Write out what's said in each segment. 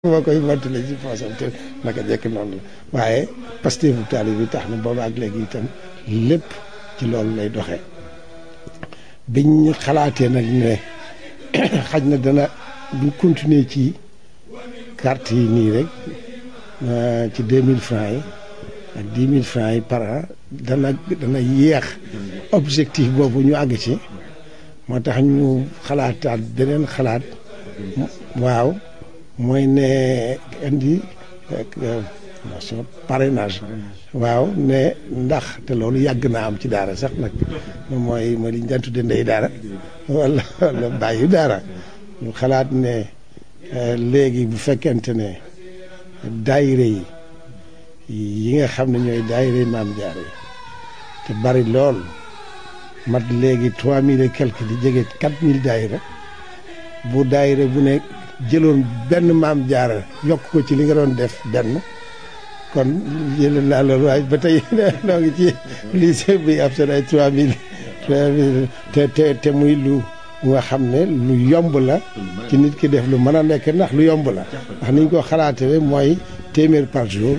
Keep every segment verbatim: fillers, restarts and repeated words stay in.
moo koy mottali ci poosam te naka jekk noonu la waaye pasteefu taali bi tax na booba ak léegi itam lépp ci loolu lay doxee biñ xalaatee nag ne xaj na dana buñ continuer ci carte yi nii rek ci deux mille francs yi ak dix mille francs yi par an dana dana yéex objectif boobu ñu àgg ci moo tax ñu xalaataat beneen xalaat waaw mooy ne indi notion parrainage waaw ne ndax te loolu yàgg naa am ci daara sax nag mooy mooy li ñu daan tudde ndey daara wala wala bàyyi daara ñu xalaat ne léegi bu fekkente ne daayire yi yi nga xam ne ñooy daayire Maam Jaara yi te bari lool mat léegi trois mille et quelque di jege quatre mille daayira bu daayire bu ne jëloon benn Maam Jaara yokk ko ci li nga doon def benn kon jëlee naa loolu waaye ba tey noo ngi ci lycée bi am seen ay trois mille trois mille te te te muy lu nga xam ne lu yomb la ci nit ki def lu mën a nekk ndax lu yomb la ndax niñ ko xalaatee mooy téeméer par jour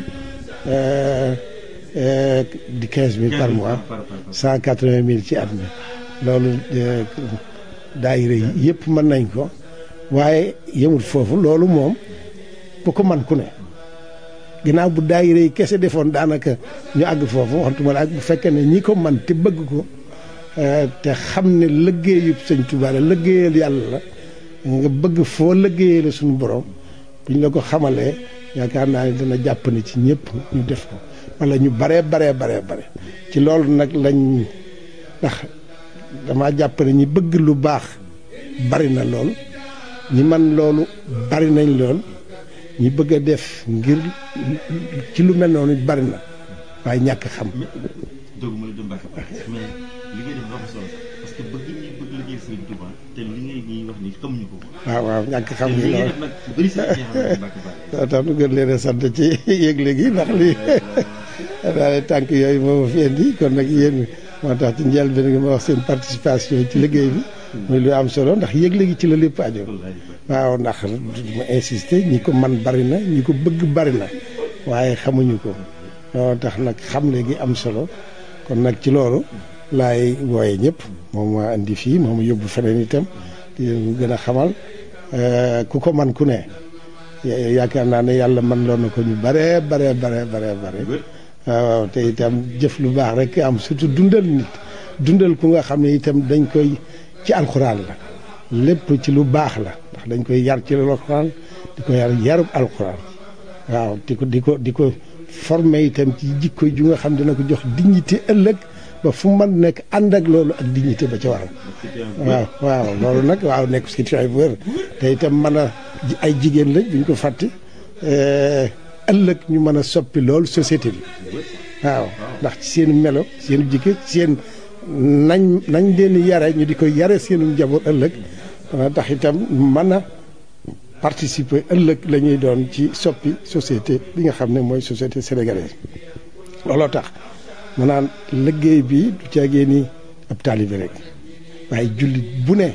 di quinze mille par mois cent quatre-vingt mille ci at mi loolu daayira yi yëpp mën nañ ko waaye yemul foofu loolu moom bu ko man ku ne ginnaaw bu daayira yi kese defoon daanaka ñu àgg foofu waxantuma la ak bu fekkee ne ñi ko man te bëgg ko te xam ne liggéeyub Sëñ Tuubaa la liggéeyal yàlla la nga bëgg foo liggéeyee la suñu borom buñ la ko xamalee yaakaar naa ne dana jàpp ne ci ñëpp ñu def ko wala ñu baree baree baree bare ci loolu nag lañ ndax dama jàpp ne ñi bëgg lu baax bari na lool ñi man loolu bari nañ lool ñi bëgg a def ngir ci lu mel noonu bari na waaye ñàkk xam. doogu ma la dem Mbacke mais li ngay def dafa solo parce que bëgg ñi bëgg liggéey Serigne Touba te li ngay ñuy wax ni xamuñu ko. waaw waaw ñàkk xam gi loolu nag bëri sa ñi xam ne Mbacke Balla. tax nu gën leen a sant ci yëgle gi ndax lii daal tànk yooyu moo fi indi kon nag yéen moo tax ci njëlbéen gi ma wax seen participation ci liggéey bi. muy lu am solo ndax yëgle gi ci la lépp aajo. waaw ndax ma insister ñi ko man bari na ñi ko bëgg bari na waaye xamuñu ko loolu tax nag xamle gi am solo kon nag ci loolu laay wooye ñëpp moom maa indi fii moom yóbbu feneen itam di leen gën a xamal ku ko man ku ne yaakaar naa ne yàlla man loon na ko ñu bare bare bare bare bare waaw te itam jëf lu baax rek am surtout dundal nit dundal ku nga xam ne itam dañ koy ci alxuraan la lépp ci lu baax la ndax dañ koy yar ci alxuraan di ko yar yarub alxuraan waaw di ko di ko di ko formé itam ci jikko ju nga xam dina ko jox dignité ëllëg ba fu mu mën nekk ànd ak loolu ak dignité ba ca waral waaw waaw loolu nag waaw nekk situation bu wér te itam mën a ay jigéen lañ buñ ko fàtte ëllëg ñu mën a soppi loolu société bi waaw ndax ci seen melo seen jikko seen nañ nañ leen yare ñu di ko yare seenu njaboot ëllëg tax itam mën a participer ëllëg la ñuy doon ci soppi société bi nga xam ne mooy société sénégalaise looloo tax mu naan liggéey bi du caagee ni ab taalibe rek waaye jullit bu ne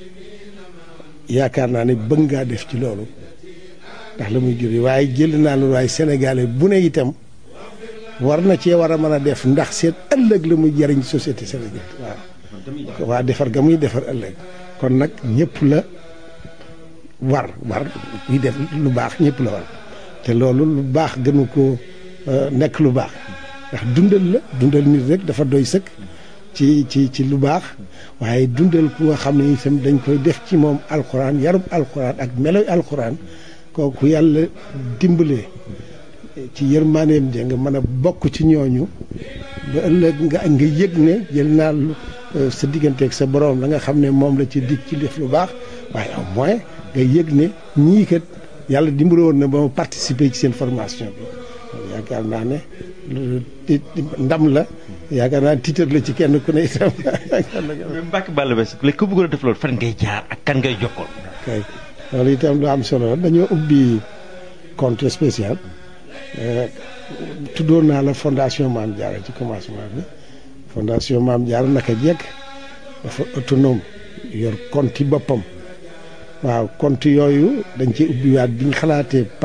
yaakaar naa ne bëgg ngaa def ci loolu ndax la muy juri waaye jël naa loolu waaye sénégalais bu ne itam war na cee war a mën a def ndax seen ëllëg la muy jariñ société sénégalaise waaw waa defar ga muy defar ëllëg kon nag ñëpp la war war yi def lu baax ñëpp la war te loolu lu baax gënu ko nekk lu baax ndax dundal la dundal nit rek dafa doy sëkk ci ci ci lu baax waaye dundal ku nga xam ne itam dañ koy def ci moom alxuraan yarub alxuraan ak meloy alxuraan kooku yàlla dimbalee ci yërmaaneem ja nga mën a bokk ci ñooñu ba ëllëg nga nga yëg ne jël naa sa digganteeg sa borom la nga xam ne moom la ci dig ci def lu baax waaye au moins nga yëg ne ñii kat yàlla dimbale woon na ba ma participer ci seen formation bi yaakaar naa ne ndam la yaakaar naa titre la ci kenn ku ne itam. Mbacke Balla Basse léegi ku bëggoon a def loolu fan ngay jaar ak kan ngay jokkool. kay loolu itam lu am solo la dañoo ubbi compte spécial tuddoon naa la fondation Maam Jaara ci commencement bi fondation Maam Jaara naka jekk dafa autonome yor compte boppam waaw compte yooyu dañ ci ubbiwaat bi ñu xalaatee